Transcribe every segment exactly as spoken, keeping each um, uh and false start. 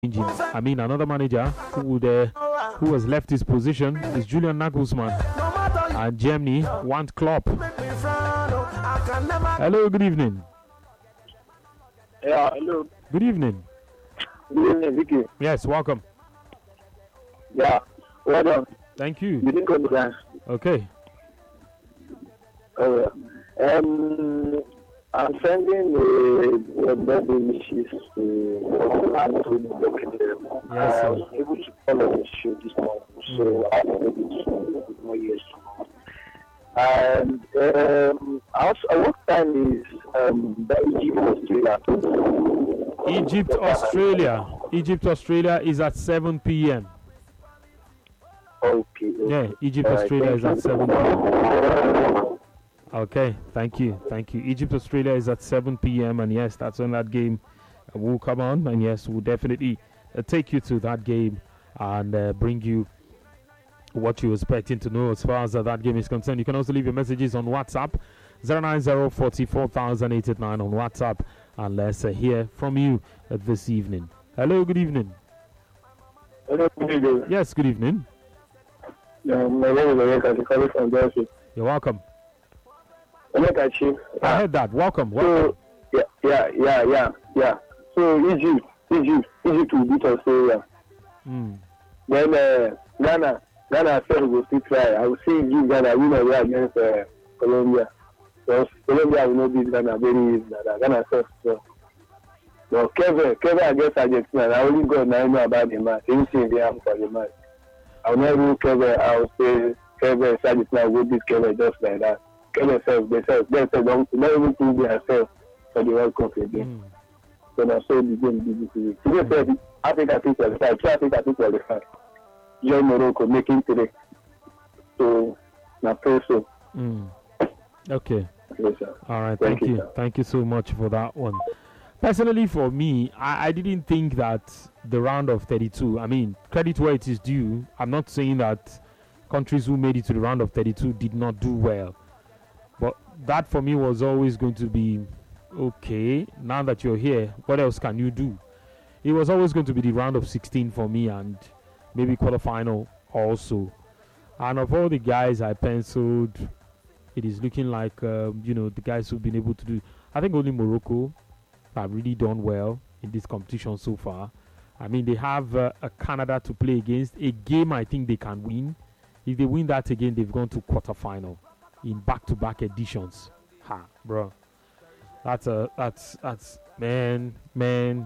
I mean, another manager who would, uh, who has left his position is Julian Nagelsmann, and Germany want Klopp. Hello, good evening. Yeah, hello. Good evening. Good evening, Vicky. Yes, welcome. Yeah, well done. Thank you. You didn't come down. Okay. Uh, um, I'm sending a birthday wishes to Anthony Beckham. Yes, I was able to follow the show this morning, so I was able to more years tomorrow. And um, also, what time is um, the Egypt Australia? Egypt, Australia. Egypt, Australia is at seven p.m. Okay. Yeah, Egypt, All right, Australia is thank at you. seven p.m. Okay, thank you, thank you. Egypt, Australia is at seven p.m. and yes, that's when that game uh, will come on. And yes, we'll definitely uh, take you to that game and uh, bring you what you're expecting to know as far as uh, that game is concerned. You can also leave your messages on WhatsApp zero nine zero four four thousand eight eight nine on WhatsApp, and let's uh, hear from you uh, this evening. Hello, good evening. Hello, good evening. Yes, good evening. Yeah, my name is Oyeka. I'm calling from Belgium. You're welcome. Oyeka, Chief. I heard that. Welcome. welcome. So, yeah, yeah, yeah, yeah, yeah. So, Egypt, Egypt, Egypt will beat Australia. Mm. Then, uh, Ghana, Ghana said will still try. I will see Egypt, Ghana win away against uh, Colombia. Because Colombia will not beat Ghana very easy. Ghana says so. But Kevin, Kevin against Argentina, I only God now know about the match. Anything they have for the match. I will not rule Kevin. I will say Kevin Argentina will beat Kevin just like that. Kevin says they say they say don't not even prove themselves for the World Cup again. Mm. So now so the game be this week. Today said Africa two qualified, two Africa two qualified. Join Morocco making today. So now pray so. Mm. Okay. Yes, sir. All right. Thank Thank, you, you. sir. Thank you so much for that one. Personally, for me, I, I didn't think that the round of thirty-two, I mean, credit where it is due. I'm not saying that countries who made it to the round of thirty-two did not do well. But that for me was always going to be, okay, now that you're here, what else can you do? It was always going to be the round of sixteen for me and maybe quarterfinal also. And of all the guys I penciled, it is looking like, um, you know, the guys who've been able to do, I think only Morocco have really done well in this competition so far. I mean, they have uh, a Canada to play against, a game I think they can win. If they win that again, they've gone to quarterfinal in back-to-back editions. Ha, bro. That's a, that's, that's, man, man.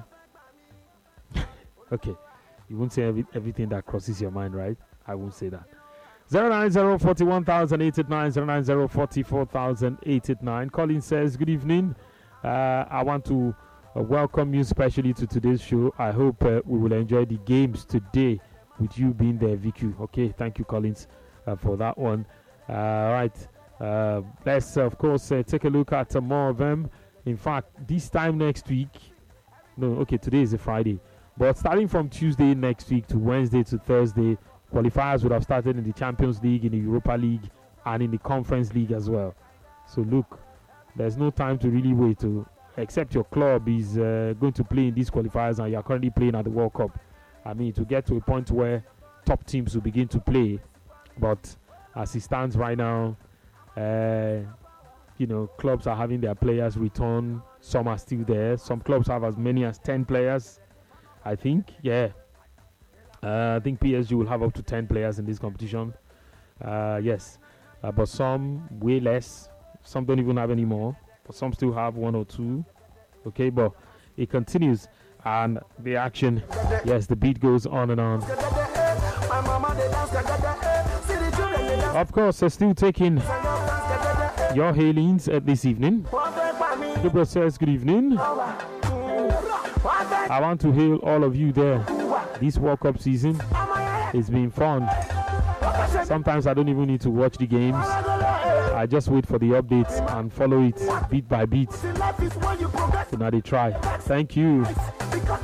Okay. You won't say every, everything that crosses your mind, right? I won't say that. zero nine zero four one thousand eight eight nine, zero nine zero four four thousand eight eight nine. Colin says, good evening. Uh, I want to uh, welcome you specially to today's show. I hope uh, we will enjoy the games today with you being there, V Q. Okay, thank you, Collins, uh, for that one. Uh, all right. Uh, let's, uh, of course, uh, take a look at uh, more of them. In fact, this time next week, no, okay, today is a Friday, but starting from Tuesday next week to Wednesday to Thursday, qualifiers would have started in the Champions League, in the Europa League, and in the Conference League as well. So look, there's no time to really wait to, except your club is uh, going to play in these qualifiers and you're currently playing at the World Cup. I mean, to get to a point where top teams will begin to play, but as it stands right now, uh, you know, clubs are having their players return. Some are still there. Some clubs have as many as ten players, I think. Yeah. Uh, I think P S G will have up to ten players in this competition. Uh, yes. Uh, but some way less. Some don't even have any more. But some still have one or two. Okay, but it continues. And the action, yes, the beat goes on and on. Of course, they're still taking your hailings uh, this evening. Dubra says, good evening. I want to hail all of you there. This World Cup season, it's been fun. Sometimes I don't even need to watch the games. I just wait for the updates and follow it beat by beat. So now they try. Thank you.